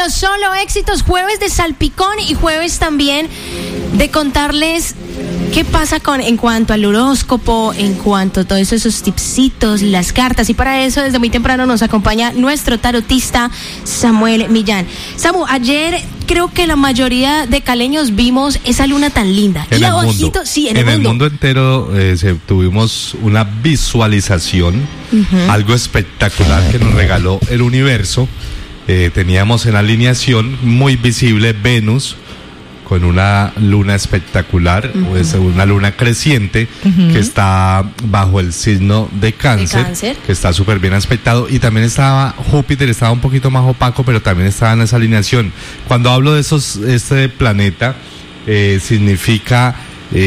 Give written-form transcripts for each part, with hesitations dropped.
pero solo éxitos. Jueves de salpicón y jueves también de contarles qué pasa en cuanto al horóscopo, en cuanto a todos esos tipsitos, las cartas. Y para eso, desde muy temprano nos acompaña nuestro tarotista Samuel Millán. Samu, ayer creo que la mayoría de caleños vimos esa luna tan linda. En y el abajito, mundo. Sí, en el mundo entero tuvimos una visualización, algo espectacular que nos regaló el universo. Teníamos en alineación muy visible Venus con una luna espectacular, pues una luna creciente que está bajo el signo de Cáncer, que está súper bien aspectado, y también estaba Júpiter, estaba un poquito más opaco, pero también estaba en esa alineación. Cuando hablo de este planeta, significa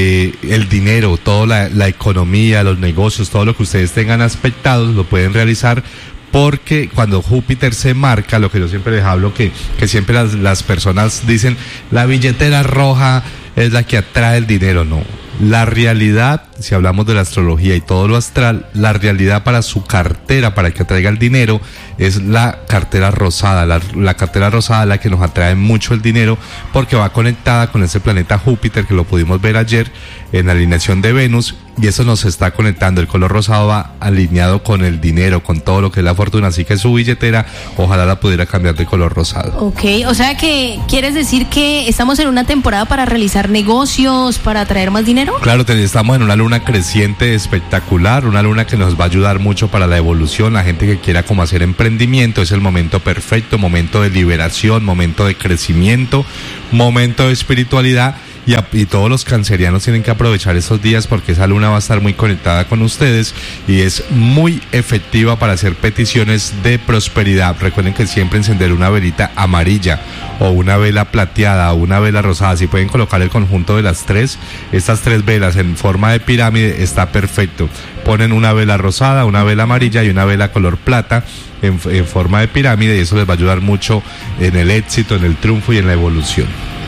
el dinero, toda la economía, los negocios, todo lo que ustedes tengan aspectados lo pueden realizar, porque cuando Júpiter se marca, lo que yo siempre les hablo, que siempre las personas dicen, la billetera roja es la que atrae el dinero. No, la realidad, si hablamos de la astrología y todo lo astral, la realidad para su cartera, para que atraiga el dinero, es la cartera rosada. La cartera rosada es la que nos atrae mucho el dinero, porque va conectada con ese planeta Júpiter, que lo pudimos ver ayer en la alineación de Venus, y eso nos está conectando. El color rosado va alineado con el dinero, con todo lo que es la fortuna, así que su billetera ojalá la pudiera cambiar de color rosado. Ok, o sea que ¿quieres decir que estamos en una temporada para realizar negocios, para atraer más dinero? Claro, estamos en una luna creciente espectacular, una luna que nos va a ayudar mucho para la evolución. La gente que quiera como hacer emprendimiento, es el momento perfecto, momento de liberación, momento de crecimiento, momento de espiritualidad. Y todos los cancerianos tienen que aprovechar esos días, porque esa luna va a estar muy conectada con ustedes y es muy efectiva para hacer peticiones de prosperidad. Recuerden que siempre encender una velita amarilla o una vela plateada o una vela rosada. Si pueden colocar el conjunto de estas tres velas en forma de pirámide, está perfecto. Ponen una vela rosada, una vela amarilla y una vela color plata en forma de pirámide, y eso les va a ayudar mucho en el éxito, en el triunfo y en la evolución.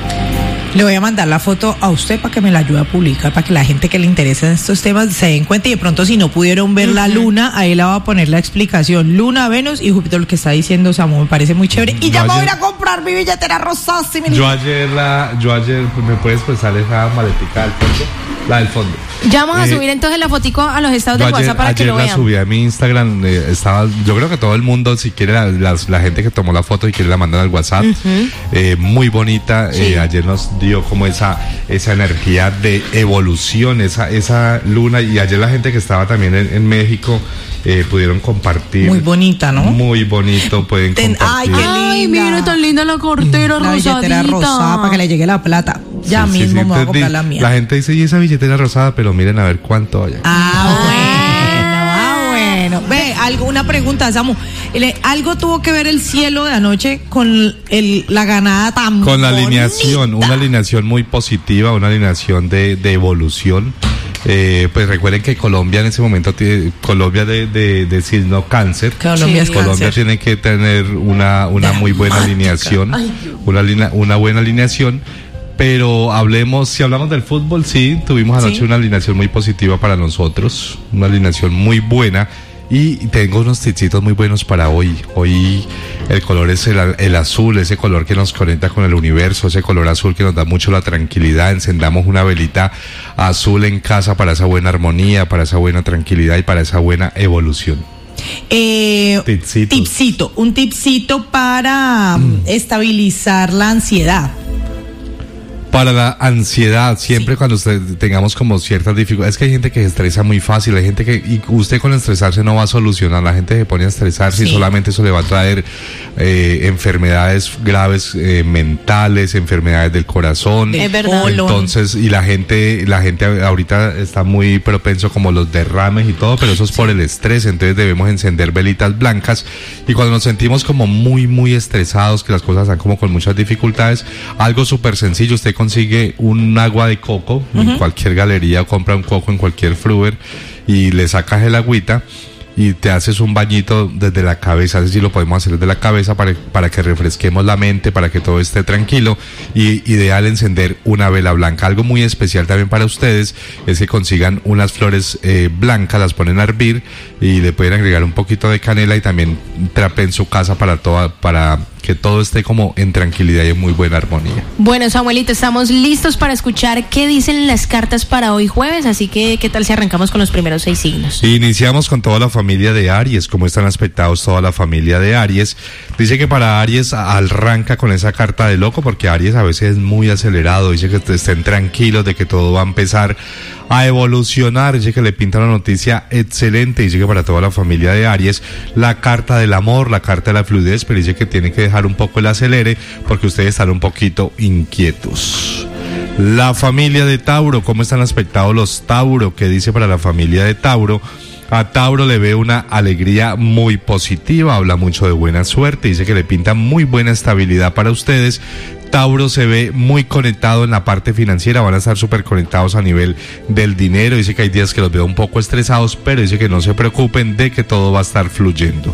Le voy a mandar la foto a usted para que me la ayude a publicar, para que la gente que le interesa en estos temas se den cuenta, y de pronto si no pudieron ver la luna, ahí la va a poner la explicación. Luna, Venus y Júpiter, lo que está diciendo Samu, me parece muy chévere. Y ya me voy a ir a comprar mi billetera rosada. Yo ayer, ¿me puedes prestar esa maletica del fondo? La del fondo. Ya vamos a subir entonces la fotico a los estados de WhatsApp para que lo vean. Ayer la subí a mi Instagram, yo creo que todo el mundo, si quiere, la gente que tomó la foto y quiere la mandan al WhatsApp. Muy bonita. Sí. Ayer nos dio como esa energía de evolución, esa luna, y ayer la gente que estaba también en México pudieron compartir. Muy bonita, ¿no? Muy bonito, pueden compartir. Ay, qué linda. Ay, mira, tan linda la cartera rosadita. La billetera rosada, para que le llegue la plata. Ya mismo me voy a comprar la mía. La gente dice, y esa billetera rosada, pero miren a ver cuánto hay. Bueno. Ve, una pregunta, Samu. ¿Algo tuvo que ver el cielo de anoche con la ganada tan con la bonita? alineación, una alineación muy positiva, una alineación de evolución. Pues recuerden que Colombia en ese momento tiene Colombia de signo Cáncer. Colombia tiene que tener una muy buena alineación, una buena alineación. Pero si hablamos del fútbol, sí, tuvimos anoche una alineación muy positiva para nosotros, una alineación muy buena. Y tengo unos tipsitos muy buenos para hoy. Hoy el color es el azul, ese color que nos conecta con el universo, ese color azul que nos da mucho la tranquilidad. Encendamos una velita azul en casa para esa buena armonía, para esa buena tranquilidad y para esa buena evolución. Un tipsito para estabilizar la ansiedad. Para la ansiedad, siempre cuando tengamos como ciertas dificultades, es que hay gente que se estresa muy fácil, hay gente y usted con estresarse no va a solucionar, la gente se pone a estresarse y solamente eso le va a traer enfermedades graves mentales, enfermedades del corazón. Es verdad. Entonces, y la gente ahorita está muy propenso como los derrames y todo, pero eso es por el estrés. Entonces debemos encender velitas blancas, y cuando nos sentimos como muy, muy estresados, que las cosas están como con muchas dificultades, algo súper sencillo, usted consigue un agua de coco en cualquier galería, compra un coco en cualquier fruver y le sacas el agüita y te haces un bañito desde la cabeza. Así lo podemos hacer desde la cabeza para que refresquemos la mente, para que todo esté tranquilo. Y ideal encender una vela blanca. Algo muy especial también para ustedes es que consigan unas flores blancas, las ponen a hervir y le pueden agregar un poquito de canela, y también trapen su casa para que todo esté como en tranquilidad y en muy buena armonía. Bueno, Samuelito, estamos listos para escuchar qué dicen las cartas para hoy jueves, así que ¿qué tal si arrancamos con los primeros 6 signos? Iniciamos con toda la familia de Aries. ¿Cómo están aspectados toda la familia de Aries? Dice que para Aries arranca con esa carta de loco, porque Aries a veces es muy acelerado. Dice que estén tranquilos de que todo va a empezar a evolucionar. Dice que le pinta una noticia excelente. Dice que para toda la familia de Aries, la carta del amor, la carta de la fluidez, pero dice que tiene que dejar un poco el acelere porque ustedes están un poquito inquietos. La familia de Tauro, ¿cómo están aspectados los Tauro? ¿Qué dice para la familia de Tauro? A Tauro le ve una alegría muy positiva, habla mucho de buena suerte, dice que le pinta muy buena estabilidad para ustedes. Tauro se ve muy conectado en la parte financiera, van a estar súper conectados a nivel del dinero. Dice que hay días que los veo un poco estresados, pero dice que no se preocupen de que todo va a estar fluyendo.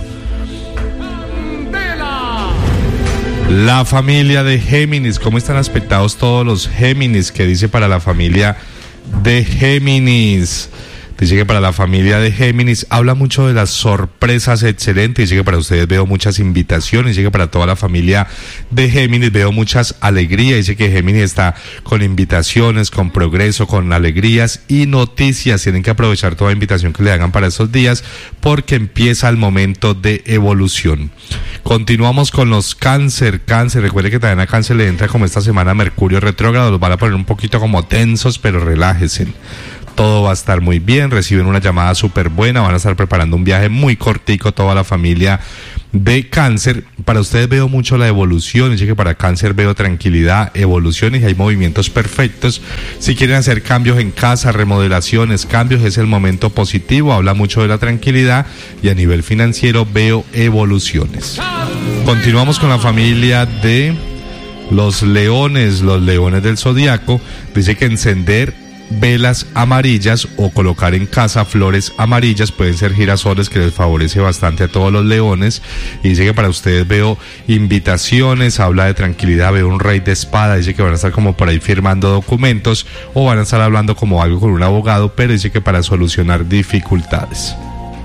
La familia de Géminis, ¿cómo están aspectados todos los Géminis? ¿Qué dice para la familia de Géminis? Dice que para la familia de Géminis habla mucho de las sorpresas excelentes. Dice que para ustedes veo muchas invitaciones. Dice que para toda la familia de Géminis veo muchas alegrías. Dice que Géminis está con invitaciones, con progreso, con alegrías y noticias. Tienen que aprovechar toda invitación que le hagan para estos días porque empieza el momento de evolución. Continuamos con los Cáncer. Cáncer, recuerde que también a Cáncer le entra como esta semana Mercurio retrógrado. Los van a poner un poquito como tensos, pero relájense. Todo va a estar muy bien, reciben una llamada súper buena, van a estar preparando un viaje muy cortico toda la familia de Cáncer. Para ustedes veo mucho la evolución, dice que para Cáncer veo tranquilidad, evolución y hay movimientos perfectos. Si quieren hacer cambios en casa, remodelaciones, cambios, es el momento positivo, habla mucho de la tranquilidad y a nivel financiero veo evoluciones. Continuamos con la familia de los leones del zodiaco. Dice que encender velas amarillas o colocar en casa flores amarillas, pueden ser girasoles, que les favorece bastante a todos los leones. Y dice que para ustedes veo invitaciones, habla de tranquilidad, veo un rey de espada, dice que van a estar como por ahí firmando documentos o van a estar hablando como algo con un abogado, pero dice que para solucionar dificultades.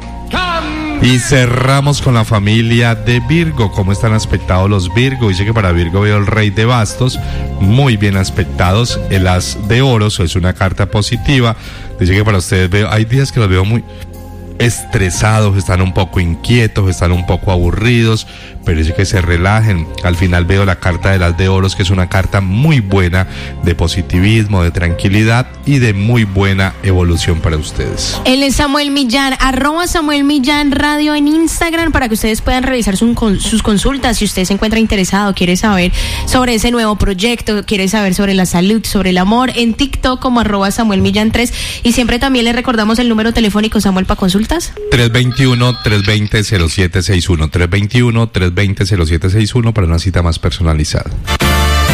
Y cerramos con la familia de Virgo. ¿Cómo están aspectados los Virgo? Dice que para Virgo veo el rey de bastos, muy bien aspectados. El as de oros es una carta positiva. Dice que para ustedes veo, hay días que los veo muy estresados, están un poco inquietos, están un poco aburridos, pero dice que se relajen. Al final veo la carta de las de oros, que es una carta muy buena de positivismo, de tranquilidad y de muy buena evolución para ustedes. Él es Samuel Millán, @Samuel Millán Radio en Instagram, para que ustedes puedan realizar sus consultas. Si usted se encuentra interesado, quiere saber sobre ese nuevo proyecto, quiere saber sobre la salud, sobre el amor, en TikTok como @Samuel Millán 3. Y siempre también le recordamos el número telefónico, Samuel, para consultas. 321-320-0761, 321-320-0761 para una cita más personalizada.